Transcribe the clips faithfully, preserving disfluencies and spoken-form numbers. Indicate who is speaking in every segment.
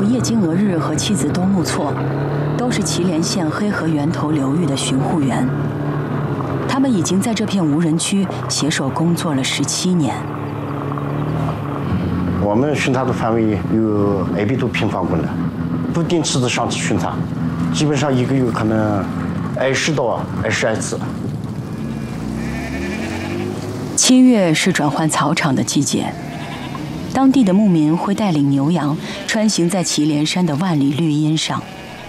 Speaker 1: 夫叶金娥日和妻子东木错，都是祁连县黑河源头流域的巡护员。他们已经在这片无人区携手工作了十七年。
Speaker 2: 我们巡查的范围有二百多平方公里，不定期的上去巡查，基本上一个月可能二十到二十二次。
Speaker 1: 七月是转换草场的季节。当地的牧民会带领牛羊穿行在祁连山的万里绿荫上，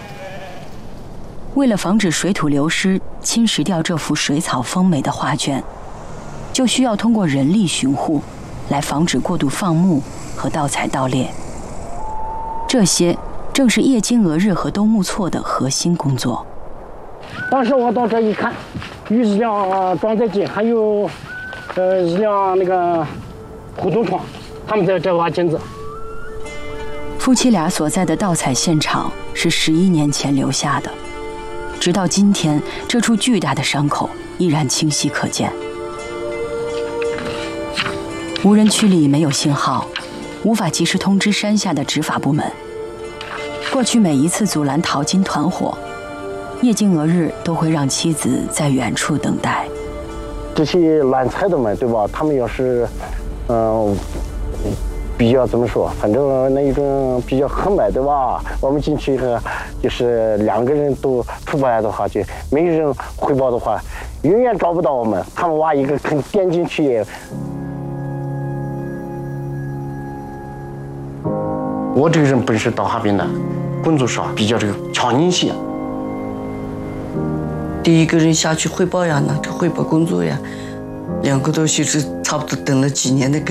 Speaker 1: 为了防止水土流失侵蚀掉这幅水草丰美的画卷，就需要通过人力巡护来防止过度放牧和盗采盗猎。这些正是叶金娥日和东木错的核心工作。
Speaker 2: 当时我到这一看，有一辆装载机，还有呃一辆那个互动窗。他们在这挖金子。
Speaker 1: 夫妻俩所在的盗采现场是十一年前留下的，直到今天，这处巨大的伤口依然清晰可见。无人区里没有信号，无法及时通知山下的执法部门。过去每一次阻拦淘金团伙，叶金娥日都会让妻子在远处等待。
Speaker 2: 这些揽菜的们，对吧？他们要是，嗯、呃。比较怎么说？反正那一种比较横摆，对吧？我们进去以后，就是两个人都出不来的话，就没人汇报的话，永远找不到我们。他们挖一个坑点进去。我这个人本是到哈边的，工作上比较这个强硬性。
Speaker 3: 第一个人下去汇报呀，那个汇报工作呀，两个多小时，差不多等了几年的感觉。